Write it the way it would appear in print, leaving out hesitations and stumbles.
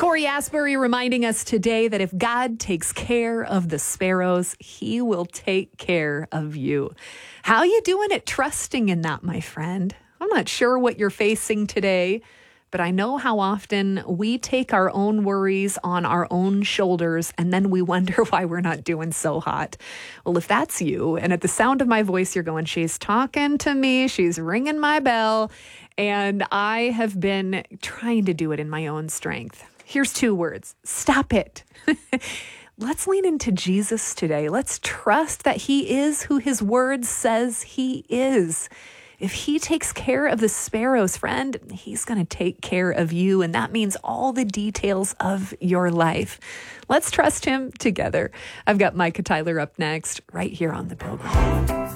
Corey Asbury reminding us today that if God takes care of the sparrows, he will take care of you. How you doing at trusting in that, my friend? I'm not sure what you're facing today, but I know how often we take our own worries on our own shoulders and then we wonder why we're not doing so hot. Well, if that's you, and at the sound of my voice, you're going, she's talking to me, she's ringing my bell, and I have been trying to do it in my own strength. Here's 2 words. Stop it. Let's lean into Jesus today. Let's trust that he is who his word says he is. If he takes care of the sparrows, friend, he's going to take care of you. And that means all the details of your life. Let's trust him together. I've got Micah Tyler up next, right here on The Pilgrim.